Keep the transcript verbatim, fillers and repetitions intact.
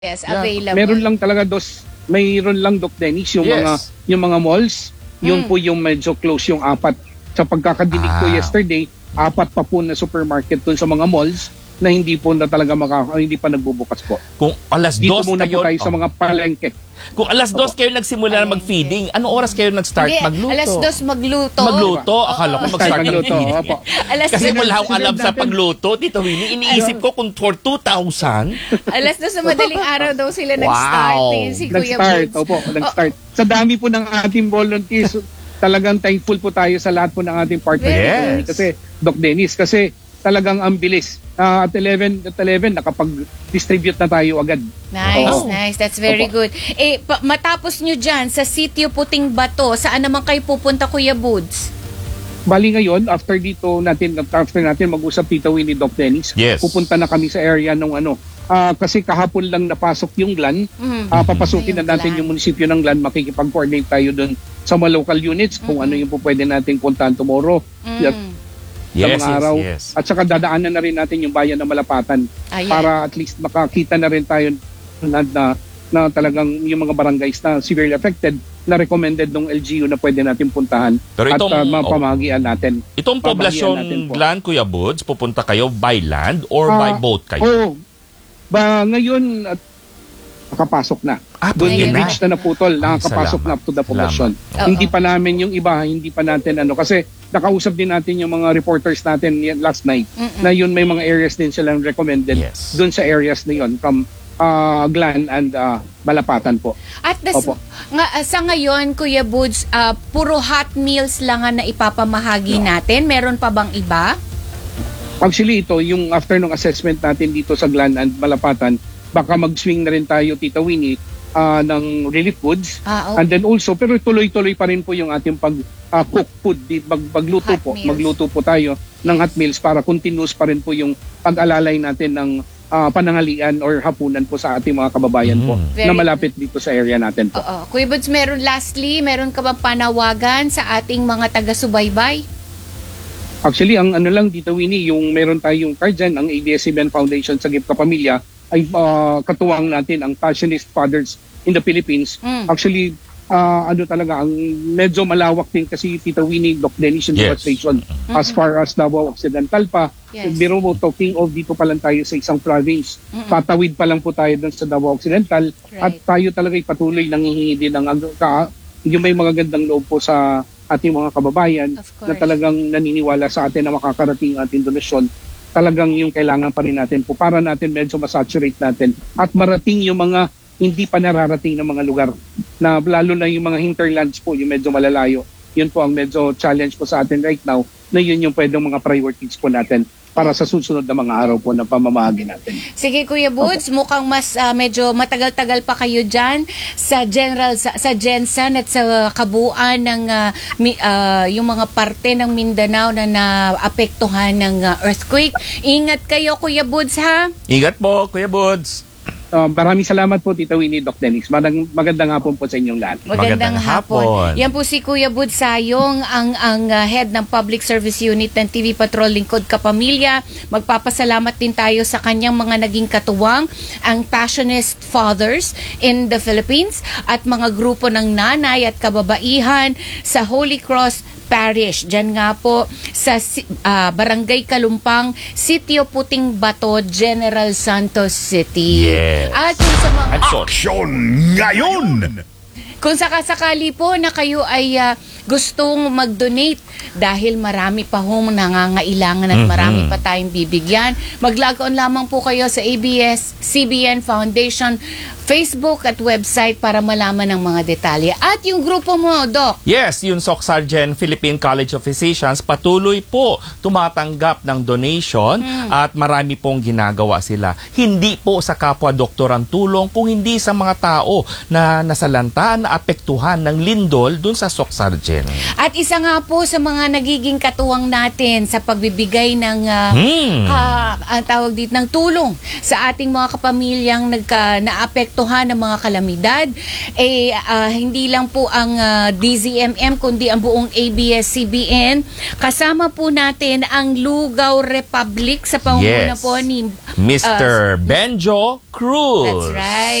Yes, Yeah. available. Meron lang talaga dos, mayroon lang Doc Dennis yung Yes. mga yung mga malls, yun Mm. po yung medyo close yung apat. Sa pagkakadinig ko Ah. yesterday, apat pa po na supermarket dun sa mga malls na hindi po na talaga maka, hindi pa nagbubukas po. Kung alas Dito dos muna kayo, po tayo sa oh. mga palengke. Kung alas dos kayo nagsimula na mag-feeding, anong oras kayo nag-start Hindi, magluto? alas dos magluto. Magluto? Akala ko Start mag-start magluto. mag-feeding. Opo. Alas Kasi dos, wala akong alam sa natin. pagluto, Tito Willie. Iniisip ko kung for two thousand. alas dos na madaling araw daw sila Wow. nag-start. Eh, si Kuya Nag-start, Buds. opo, nag-start. Sa dami po ng ating volunteers, talagang thankful po tayo sa lahat po ng ating partner. Yes. Kasi, Doc Dennis, kasi talagang ang bilis. Ah, at eleven, at eleven, nakapag-distribute na tayo agad. Nice, Oo. nice. That's very Opo. good. Eh, pa- matapos nyo dyan, sa Sitio Puting Bato, saan naman kayo pupunta, Kuya Buds? Bali ngayon, after dito natin, after natin mag-usap Tita Winnie, Doc Dennis, Yes. pupunta na kami sa area ng ano, ah, kasi kahapon lang napasok yung Glan, Mm. Ah, papasukin Yung na natin Glan. yung munisipyo ng Glan, makikipag-coordinate tayo doon sa mga local units kung ano yung po pwede natin puntahan tomorrow. At Mm. sa Yes, mga yes, araw. yes. At saka dadaanan na rin natin yung bayan ng Malapatan Ayan. para at least makakita na rin tayo na, na, na talagang yung mga barangays na severely affected na recommended ng L G U na pwede natin puntahan Pero at itong- uh, mapamagian natin. Itong Babagian poblasyon natin po. Glan, Kuya Buds, pupunta kayo by land or by Ah, boat kayo? Oo. Ba, ngayon, at nakapasok na. Ah, Doon pwede yung na. reach na naputol, nakakapasok salamat. na to the population. Salamat. Hindi Oo. pa namin yung iba, hindi pa natin ano. Kasi nakausap din natin yung mga reporters natin yan last night Mm-mm. na yun may mga areas din silang recommended Yes. doon sa areas na yun from uh, Glan and uh, Malapatan po. At das, Opo. nga, sa ngayon, Kuya Buds, ah, puro hot meals lang ang naipapamahagi natin. Meron pa bang iba? Actually ito, yung after ng assessment natin dito sa Glan and Malapatan, baka mag-swing na rin tayo, Tita Winnie, uh, ng relief goods. Ah, And then also, pero tuloy-tuloy pa rin po yung ating pag uh, cook food, di, mag, magluto Hot po. meals. Magluto po tayo ng hot meals para continuous pa rin po yung pag-alalay natin ng uh, panangalian or hapunan po sa ating mga kababayan po Mm. Very na malapit dito sa area natin po. Oo. Kuya Buds, meron lastly, meron ka bang panawagan sa ating mga taga-subaybay? Actually, ang ano lang dito, Winnie, yung meron tayong card dyan, ang A B S C B N Foundation sa Gift Kapamilya, ay uh, katuwang natin ang Passionist Fathers in the Philippines. Mm. Actually, uh, ano talaga, ang medyo malawak din kasi Tita Winnie, Doc Dennis yung Yes. devastation as far as Davao Occidental pa. Yes. Biro mo, talking of dito pa lang tayo sa isang province. Mm-mm. Tatawid pa lang po tayo doon sa Davao Occidental at Right. tayo talaga ay patuloy nangihingi din ng ag- ka, yung may mga gandang loob po sa ating mga kababayan Of na course. talagang naniniwala sa atin na makakarating ang ating donasyon. Talagang yung kailangan pa rin natin po para natin medyo masaturate natin at marating yung mga hindi pa nararating ng mga lugar na lalo na yung mga hinterlands po, yung medyo malalayo. Yun po ang medyo challenge po sa atin right now na yun yung pwedeng mga priorities po natin para sa susunod na mga araw po na pamamahagi natin. Sige, Kuya Buds, mukhang mas ah, medyo matagal-tagal pa kayo dyan sa General, sa, sa Gensan at sa kabuuan ng ah, mi- ah, yung mga parte ng Mindanao na naapektuhan ng ah, earthquake. Ingat kayo, Kuya Buds, ha? Ingat po, Kuya Buds. Uh, maraming salamat po, Tita Winnie, Doc Dennis. Magandang, magandang hapon po sa inyong lahat. Magandang, Magandang hapon. hapon. Yan po si Kuya Bud Sayong, ang, ang ah, head ng Public Service Unit ng T V Patrol Lingkod Kapamilya. Magpapasalamat din tayo sa kanyang mga naging katuwang, ang Passionist Fathers in the Philippines at mga grupo ng nanay at kababaihan sa Holy Cross Parish. Diyan nga po sa si- ah, Barangay Kalumpang, Sitio Puting Bato, General Santos City. Yes. At yung sa mga Action. Aksyon ngayon! kung sakasakali po na kayo ay ah, gustong mag-donate dahil marami pa hong nangangailangan at Mhm. marami pa tayong bibigyan, mag-log on lamang po kayo sa A B S C B N Foundation Facebook at website para malaman ang mga detalye. At yung grupo mo, Doc, Yes, yung Soc Sargent Philippine College of Physicians patuloy po tumatanggap ng donation at marami pong ginagawa sila. Hindi po sa kapwa-doktor ang tulong kung hindi sa mga tao na nasalanta, na apektuhan ng lindol dun sa Soc Sargent. at isa nga po sa mga nagiging katuwang natin sa pagbibigay ng ah, Hmm. ah, ang tawag dito ng tulong sa ating mga kapamilyang nagka naapektuhan maapektuhan ng mga kalamidad. Eh, ah, hindi lang po ang ah, D Z M M, kundi ang buong A B S C B N. Kasama po natin ang Lugaw Republic sa pangunguna Yes. po ni Mister Benjo Cruz. That's right.